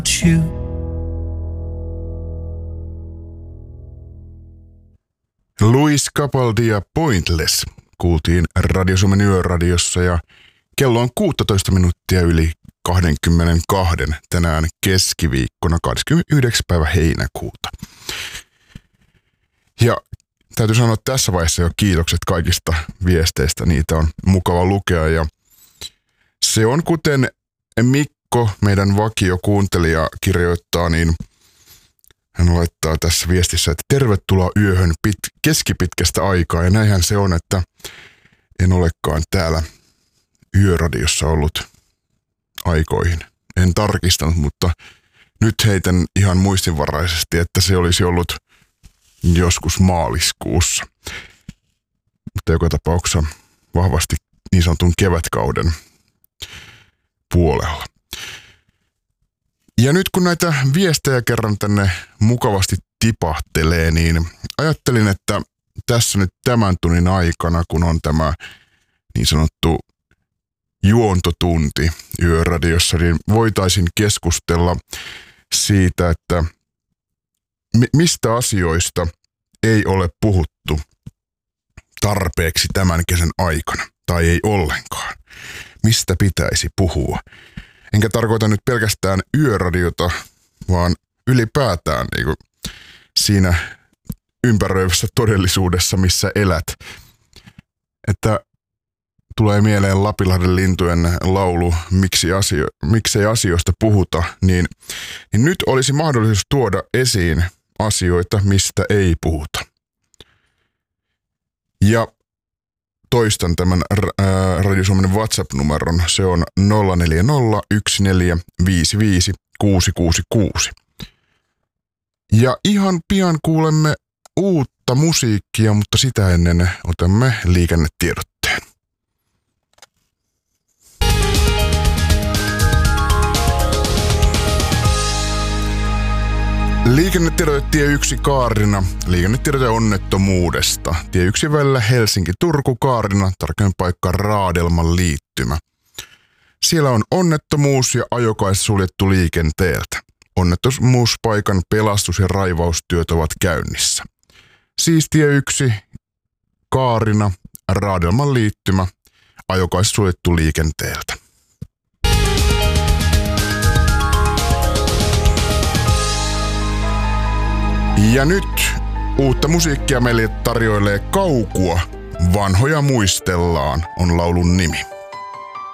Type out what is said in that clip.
you. Luis Capaldi ja Pointless kuultiin Radio Suomen Yöradiossa ja kello on 16 minuuttia yli 22 tänään keskiviikkona 29. päivä heinäkuuta. Ja täytyy sanoa tässä vaiheessa jo kiitokset kaikista viesteistä, niitä on mukava lukea ja se on kuten Mikko, meidän vakiokuuntelija, kirjoittaa, niin hän laittaa tässä viestissä, että tervetuloa yöhön keskipitkästä aikaa. Ja näinhän se on, että en olekaan täällä Yöradiossa ollut aikoihin. En tarkistanut, mutta nyt heitän ihan muistinvaraisesti, että se olisi ollut joskus maaliskuussa. Mutta joka tapauksessa vahvasti niin sanotun kevätkauden puolella. Ja nyt kun näitä viestejä kerran tänne mukavasti tipahtelee, niin ajattelin, että tässä nyt tämän tunnin aikana, kun on tämä niin sanottu juontotunti Yöradiossa, niin voitaisiin keskustella siitä, että mistä asioista ei ole puhuttu tarpeeksi tämän kesän aikana, tai ei ollenkaan. Mistä pitäisi puhua? Enkä tarkoita nyt pelkästään Yöradiota, vaan ylipäätään niin kuin siinä ympäröivässä todellisuudessa, missä elät. Että tulee mieleen Lapinlahden lintujen laulu, miksei asioista puhuta, niin nyt olisi mahdollisuus tuoda esiin asioita, mistä ei puhuta. Ja toistan tämän Radio Suomen WhatsApp-numeron. Se on 0401455666. Ja ihan pian kuulemme uutta musiikkia, mutta sitä ennen otamme liikennetiedotteen. Liikennetiedote tie 1 Kaarina. Liikennetiedote onnettomuudesta. Tie 1 välillä Helsinki-Turku Kaarina, tarkemmin paikka Raadelman liittymä. Siellä on onnettomuus ja ajokaista suljettu liikenteeltä. Onnettomuuspaikan pelastus- ja raivaustyöt ovat käynnissä. Siis tie 1 Kaarina, Raadelman liittymä, ajokaista suljettu liikenteeltä. Ja nyt uutta musiikkia meille tarjoilee Kaukua. Vanhoja muistellaan on laulun nimi.